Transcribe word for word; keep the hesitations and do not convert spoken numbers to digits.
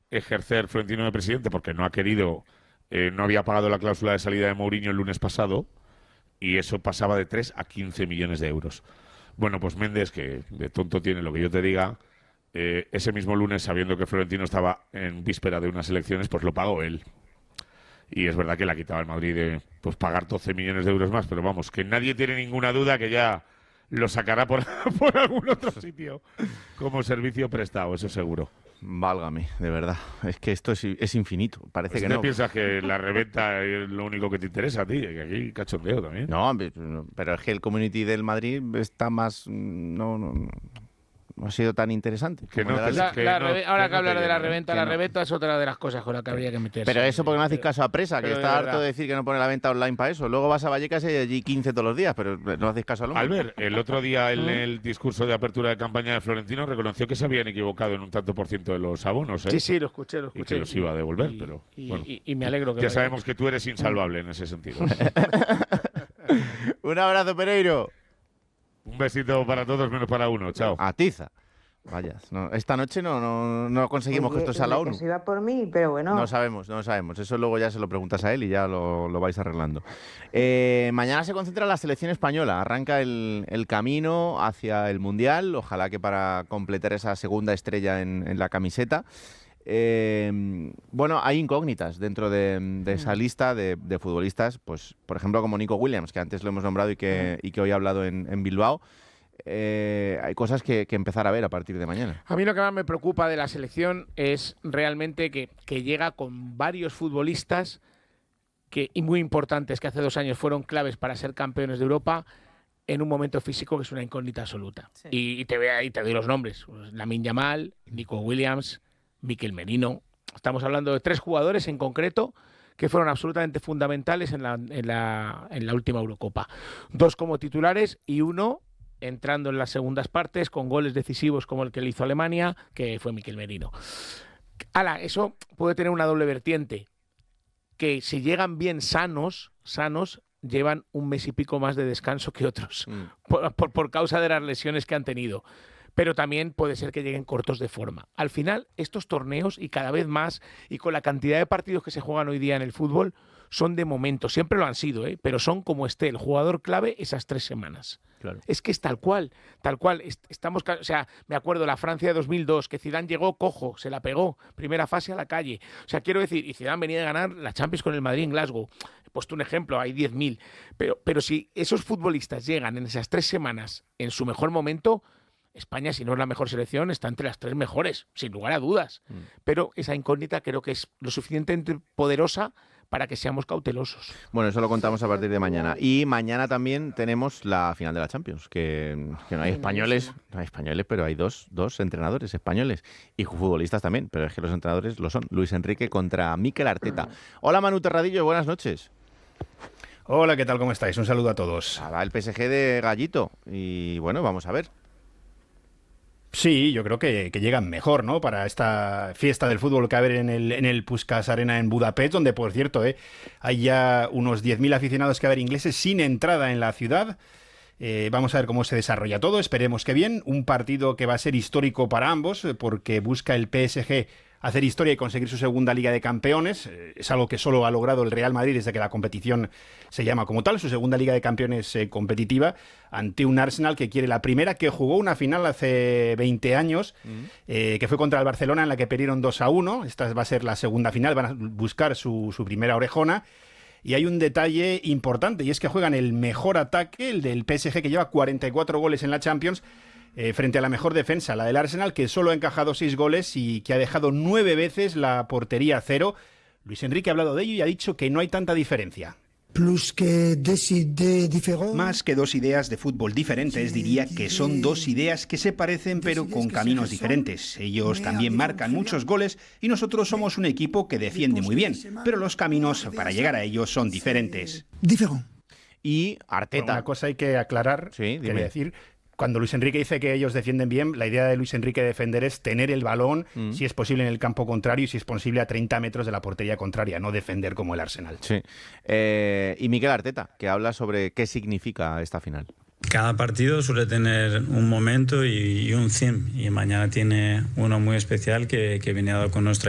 ejercer Florentino de presidente porque no ha querido, eh, no había pagado la cláusula de salida de Mourinho el lunes pasado y eso pasaba de tres a quince millones de euros. Bueno, pues Méndez, que de tonto tiene lo que yo te diga, eh, ese mismo lunes, sabiendo que Florentino estaba en víspera de unas elecciones, pues lo pagó él. Y es verdad que le ha quitado al Madrid de pues, pagar doce millones de euros más, pero vamos, que nadie tiene ninguna duda que ya lo sacará por, por algún otro sitio como servicio prestado, eso seguro. Válgame, de verdad. Es que esto es, es infinito. Parece Pues que ¿te no. piensas que la reventa es lo único que te interesa a ti? Que aquí hay cachondeo también. No, pero es que el community del Madrid está más... No, no, no. No ha sido tan interesante. Que no, la, la, que la no, reve, ahora que que no hablar de la llena, reventa, ¿no? la Que no. reventa es otra de las cosas con las que habría que meterse. Pero eso porque no hacéis Pero- caso a Presa, que pero de está harto verdad. de decir que no pone la venta online para eso. Luego vas a Vallecas y hay allí quince todos los días, pero no hacéis caso al hombre. Albert, el otro día en el discurso de apertura de campaña de Florentino reconoció que se habían equivocado en un tanto por ciento de los abonos, ¿eh? Sí, sí, lo escuché, lo Y escuché. que los iba a devolver, Y- pero y, bueno. y- y me alegro que Ya lo- sabemos que tú eres insalvable en ese sentido. Un abrazo, Pereiro. Un besito para todos menos para uno. Chao. Atiza. Vaya, no, esta noche no, no, no conseguimos que esto sea la Que ONU. se iba por mí, pero bueno. No sabemos, no sabemos. Eso luego ya se lo preguntas a él y ya lo, lo vais arreglando. Eh, mañana se concentra la selección española. Arranca el, el camino hacia el Mundial. Ojalá que para completar esa segunda estrella en, en la camiseta. Eh, bueno, hay incógnitas dentro de, de esa lista de, de futbolistas. Pues, por ejemplo, como Nico Williams, que antes lo hemos nombrado y que, y que hoy ha hablado en, en Bilbao. Eh, hay cosas que, que empezar a ver a partir de mañana. A mí lo que más me preocupa de la selección es realmente que, que llega con varios futbolistas que, y muy importantes que hace dos años fueron claves para ser campeones de Europa en un momento físico que es una incógnita absoluta. Sí. Y, y te voy a- y te doy los nombres. Lamine Yamal, Nico Williams, Mikel Merino. Estamos hablando de tres jugadores en concreto que fueron absolutamente fundamentales en la, en la, en la última Eurocopa. Dos como titulares y uno entrando en las segundas partes con goles decisivos como el que le hizo Alemania, que fue Mikel Merino. Ala, eso puede tener una doble vertiente, que si llegan bien sanos, sanos, llevan un mes y pico más de descanso que otros, Mm. por, por, por causa de las lesiones que han tenido. Pero también puede ser que lleguen cortos de forma. Al final, estos torneos, y cada vez más, y con la cantidad de partidos que se juegan hoy día en el fútbol, son de momento, siempre lo han sido, ¿eh? Pero son como esté, el jugador clave esas tres semanas. Claro. Es que es tal cual, tal cual. Est- Estamos, ca- o sea, me acuerdo la Francia de dos mil dos, que Zidane llegó cojo, se la pegó, primera fase a la calle. O sea, quiero decir, y Zidane venía a ganar la Champions con el Madrid en Glasgow. He puesto un ejemplo, hay diez mil. Pero, pero si esos futbolistas llegan en esas tres semanas en su mejor momento, España, si no es la mejor selección, está entre las tres mejores, sin lugar a dudas. Mm. Pero esa incógnita creo que es lo suficientemente poderosa para que seamos cautelosos. Bueno, eso lo contamos a partir de mañana. Y mañana también tenemos la final de la Champions, que, que no hay españoles, no hay españoles, pero hay dos, dos entrenadores españoles y futbolistas también, pero es que los entrenadores lo son. Luis Enrique contra Mikel Arteta. Hola Manu Terradillo, buenas noches. Hola, ¿qué tal? ¿Cómo estáis? Un saludo a todos. Ah, va el P S G de Gallito y bueno, vamos a ver. Sí, yo creo que, que llegan mejor, ¿no? Para esta fiesta del fútbol que va a haber en el, en el Puskás Arena en Budapest, donde, por cierto, ¿eh? hay ya unos diez mil aficionados que va a haber ingleses sin entrada en la ciudad. Eh, vamos a ver cómo se desarrolla todo, esperemos que bien. Un partido que va a ser histórico para ambos, eh, porque busca el P S G hacer historia y conseguir su segunda Liga de Campeones. Eh, es algo que solo ha logrado el Real Madrid desde que la competición se llama como tal, su segunda Liga de Campeones eh, competitiva, ante un Arsenal que quiere la primera, que jugó una final hace veinte años, eh, que fue contra el Barcelona, en la que perdieron dos a uno. Esta va a ser la segunda final, van a buscar su, su primera orejona. Y hay un detalle importante, y es que juegan el mejor ataque, el del P S G, que lleva cuarenta y cuatro goles en la Champions, eh, frente a la mejor defensa, la del Arsenal, que solo ha encajado seis goles y que ha dejado nueve veces la portería a cero. Luis Enrique ha hablado de ello y ha dicho que no hay tanta diferencia. Plus que des idées différentes. Más que dos ideas de fútbol diferentes, diría que son dos ideas que se parecen pero con caminos diferentes. Ellos también marcan muchos goles y nosotros somos un equipo que defiende muy bien, pero los caminos para llegar a ellos son diferentes. Différent. Y Arteta. Una cosa hay que aclarar, Sí, dime. quería decir, cuando Luis Enrique dice que ellos defienden bien, la idea de Luis Enrique de defender es tener el balón, Mm. si es posible, en el campo contrario y si es posible a treinta metros de la portería contraria, no defender como el Arsenal. Sí. Eh, y Mikel Arteta, que habla sobre qué significa esta final. Cada partido suele tener un momento y, y un theme, y mañana tiene uno muy especial que, que viene dado con nuestra